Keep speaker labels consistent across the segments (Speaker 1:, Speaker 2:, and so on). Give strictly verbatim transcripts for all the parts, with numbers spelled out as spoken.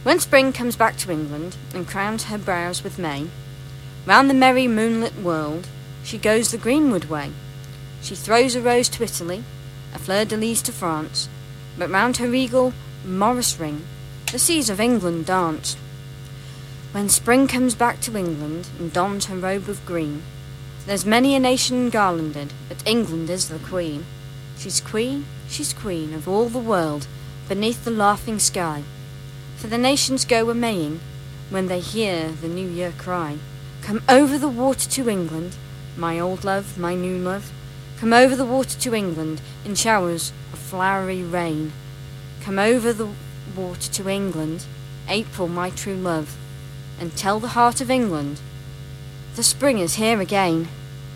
Speaker 1: When spring comes back to England and crowns her brows with May, round the merry moonlit world she goes the greenwood way. She throws a rose to Italy, a fleur-de-lis to France, but round her regal Morris ring the seas of England dance. When spring comes back to England and dons her robe of green, there's many a nation garlanded, but England is the queen. She's queen, she's queen of all the world, beneath the laughing sky. For the nations go a-maying when they hear the New Year cry. Come over the water to England, my old love, my new love. Come over the water to England in showers of flowery rain. Come over the water to England, April, my true love, and tell the heart of England the spring is here again.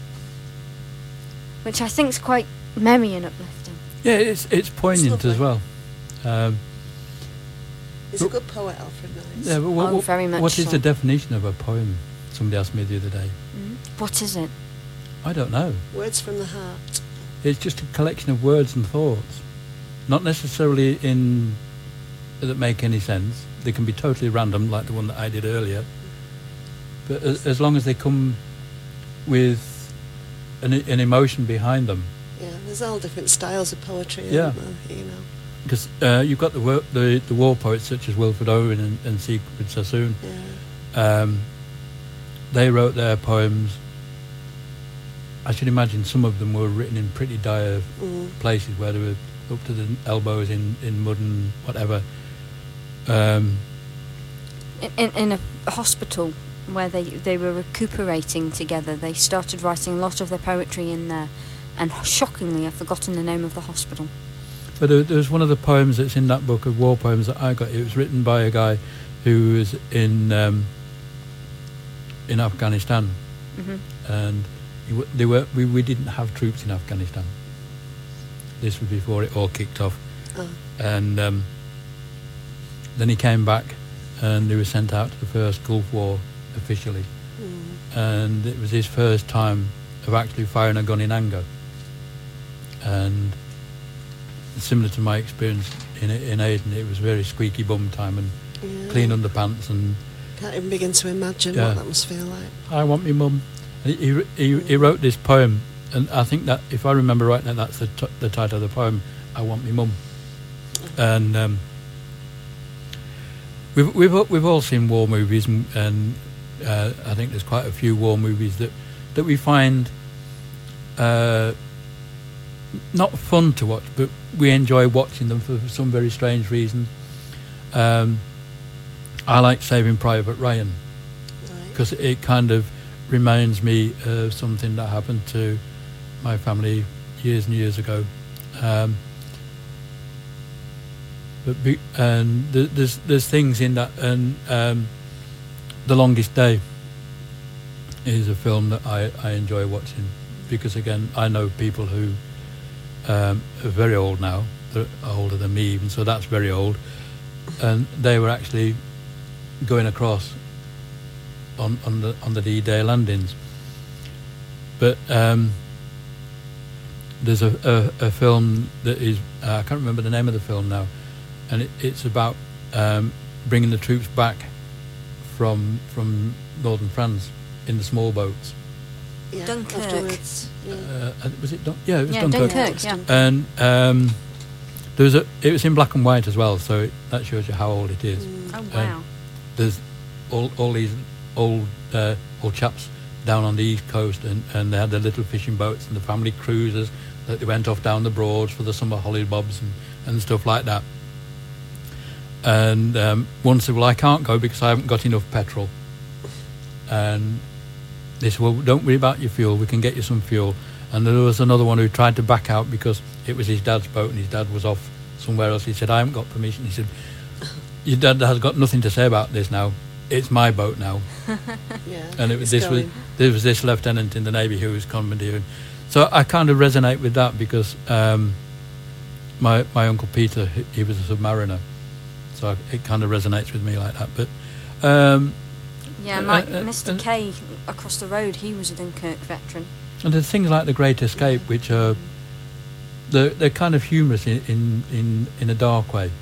Speaker 1: Which I think's quite merry and uplifting.
Speaker 2: Yeah, it's it's poignant
Speaker 3: It's
Speaker 2: as well. Um,
Speaker 3: He's a good poet, Alfred Knights.
Speaker 2: yeah, but what,
Speaker 1: Oh,
Speaker 2: what-
Speaker 1: very much
Speaker 2: what is
Speaker 1: so.
Speaker 2: the definition of a poem? Somebody asked me the other day.
Speaker 1: Mm. What is it?
Speaker 2: I don't know.
Speaker 3: Words from the heart.
Speaker 2: It's just a collection of words and thoughts, not necessarily in that make any sense. They can be totally random, like the one that I did earlier. But as, as long as they come with an, an emotion behind them,
Speaker 3: Yeah, there's all different styles of poetry,
Speaker 2: Yeah.
Speaker 3: aren't there, you know.
Speaker 2: because uh, you've got the, wor- the the war poets such as Wilfred Owen and, and Siegfried Sassoon.
Speaker 3: Yeah.
Speaker 2: Um, they wrote their poems. I should imagine some of them were written in pretty dire
Speaker 3: Mm.
Speaker 2: places where they were up to the elbows in, in mud and whatever. Um,
Speaker 1: In, in, in a hospital where they, they were recuperating together, they started writing a lot of their poetry in there. And shockingly, I've forgotten the name of the hospital.
Speaker 2: but there, there's one of the poems that's in that book of war poems that I got. It was written by a guy who was in um, in Afghanistan,
Speaker 1: Hmm.
Speaker 2: and he, w- they were we, we didn't have troops in Afghanistan. This was before it all kicked off,
Speaker 3: Oh.
Speaker 2: and um, then he came back, and he was sent out to the first Gulf War officially,
Speaker 3: Mm.
Speaker 2: and it was his first time of actually firing a gun in anger. And similar to my experience in in Aden, it was very squeaky bum time and
Speaker 3: Yeah.
Speaker 2: clean underpants, and
Speaker 3: Can't even begin to imagine
Speaker 2: Yeah.
Speaker 3: what that must feel like.
Speaker 2: I want me mum. He, he he he wrote this poem, and I think that if I remember right, now that's the t- the title of the poem. I want me mum, and um, we've we've all- we've all seen war movies, and, and uh, I think there's quite a few war movies that that we find uh, not fun to watch, but we enjoy watching them for some very strange reason. Um, I like Saving Private Ryan
Speaker 3: Right.
Speaker 2: because it kind of reminds me of something that happened to my family years and years ago. Um, but be, and th- there's there's things in that, and um, The Longest Day is a film that I, I enjoy watching because, again, I know people who um, are very old now. They're older than me even, so that's very old. And they were actually going across on, on the on the D-Day landings. But um, there's a, a, a film that is, uh, I can't remember the name of the film now, and it, it's about um, bringing the troops back from from northern France in the small boats.
Speaker 3: Yeah,
Speaker 1: Dunkirk.
Speaker 3: Afterwards. Yeah.
Speaker 2: Uh, was it Dun- yeah, it was
Speaker 1: Yeah,
Speaker 2: Dunkirk.
Speaker 1: Dunkirk, yeah.
Speaker 2: And um, there was a, it was in black and white as well, so it, that shows you how old it is.
Speaker 3: Mm.
Speaker 1: Oh, wow.
Speaker 2: There's all all these old uh, old chaps down on the east coast, and, and they had their little fishing boats and the family cruisers that they went off down the Broads for the summer hollybobs and, and stuff like that. And um, one said, well, I can't go because I haven't got enough petrol. And they said, well, don't worry about your fuel, we can get you some fuel. And there was another one who tried to back out because it was his dad's boat and his dad was off somewhere else. He said, I haven't got permission. He said, your dad has got nothing to say about this now. It's my boat now.
Speaker 3: Yeah.
Speaker 2: And it was
Speaker 3: it's
Speaker 2: this was
Speaker 3: going.
Speaker 2: there was this lieutenant in the Navy who was commandeering. So I kind of resonate with that because um, my my uncle Peter, he, he was a submariner, so I, it kind of resonates with me like that. But um,
Speaker 1: Yeah,
Speaker 2: uh,
Speaker 1: my,
Speaker 2: uh,
Speaker 1: Mister
Speaker 2: uh,
Speaker 1: K across the road, he was a Dunkirk veteran.
Speaker 2: and there's things like The Great Escape, which are they're, they're kind of humorous in, in, in, in a dark way.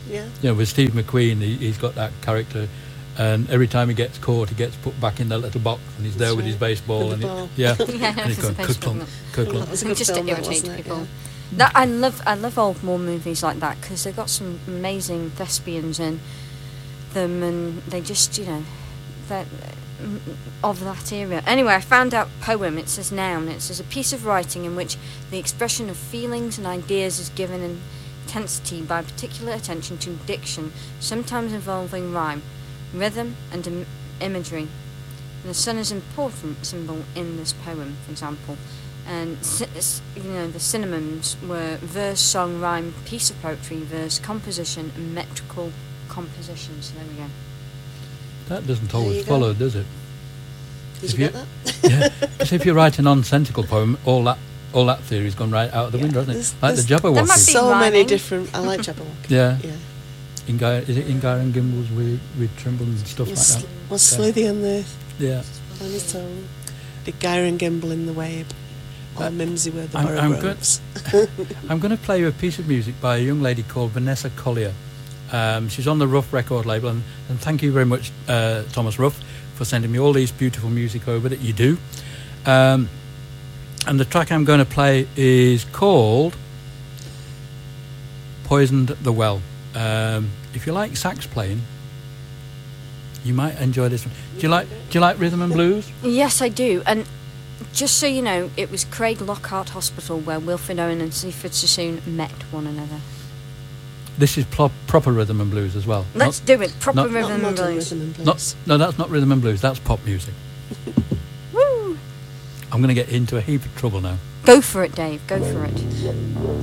Speaker 3: Yeah.
Speaker 2: You know, with Steve McQueen, he, he's got that character, and every time he gets caught, he gets put back in that little box, and he's there
Speaker 3: That's
Speaker 2: with his
Speaker 3: right.
Speaker 2: baseball,
Speaker 3: With
Speaker 2: and
Speaker 3: the
Speaker 2: he-
Speaker 3: ball.
Speaker 2: yeah,
Speaker 1: Yeah,
Speaker 2: and he's
Speaker 1: it's a
Speaker 2: going
Speaker 1: baseball,
Speaker 2: clunk,
Speaker 1: not-
Speaker 2: clunk,
Speaker 3: Well, that was a good
Speaker 1: just to
Speaker 3: film, that,
Speaker 1: irritate
Speaker 3: wasn't it?
Speaker 1: people.
Speaker 3: Yeah.
Speaker 1: That I love. I love old war movies like that because they've got some amazing thespians in them, and they just, you know, that of that era. Anyway, I found out poem. It says noun. It says a piece of writing in which the expression of feelings and ideas is given intensity by particular attention to diction, sometimes involving rhyme, rhythm, and Im- imagery. And the sun is an important symbol in this poem, for example. And sy- s- you know, the synonyms were verse, song, rhyme, piece of poetry, verse, composition, and metrical composition. So there we go.
Speaker 2: that doesn't
Speaker 3: There
Speaker 2: always
Speaker 3: you go.
Speaker 2: follow, does it?
Speaker 3: Did
Speaker 2: If
Speaker 3: you
Speaker 2: you-
Speaker 3: get that?
Speaker 2: Yeah, because if you write a nonsensical poem, all that all that theory's gone right out of the
Speaker 3: Yeah,
Speaker 2: window, hasn't
Speaker 3: there's-
Speaker 2: it? Like the
Speaker 3: there's-
Speaker 1: There
Speaker 2: Jabberwocky.
Speaker 1: must be
Speaker 3: So many
Speaker 1: rhyming.
Speaker 3: different. I like Jabberwocky.
Speaker 2: Yeah,
Speaker 3: Yeah.
Speaker 2: in Guy, is it in Guy and Gimbel's with with Trimble and stuff like
Speaker 3: Was,
Speaker 2: that?
Speaker 3: was Slithy on the
Speaker 2: Yeah.
Speaker 3: on his tongue? Did Gyron Gimble in the Wabe? Or
Speaker 2: Uh,
Speaker 3: Mimsy were the
Speaker 2: I'm-
Speaker 3: Borough
Speaker 2: I'm good.
Speaker 3: Groves?
Speaker 2: I'm going to play you a piece of music by a young lady called Vanessa Collier. Um, she's on the Ruff record label, and, and thank you very much, uh, Thomas Ruff, for sending me all these beautiful music over that you do. Um, and the track I'm going to play is called Poisoned the Well. Um, if you like sax playing, you might enjoy this one. Do you like Do you like rhythm and blues?
Speaker 1: Yes, I do. And just so you know, it was Craig Lockhart Hospital where Wilfred Owen and Seaford Sassoon met one another.
Speaker 2: This is plo- proper rhythm and blues as well.
Speaker 1: Let's
Speaker 2: Not-
Speaker 1: do it. Proper
Speaker 2: not-
Speaker 3: Not
Speaker 1: rhythm and
Speaker 3: modern
Speaker 1: blues.
Speaker 3: rhythm and
Speaker 2: not,
Speaker 3: blues.
Speaker 2: no, that's not rhythm and blues. That's pop music.
Speaker 1: Woo!
Speaker 2: I'm going to get into a heap of trouble now.
Speaker 1: Go for it, Dave. Go for it.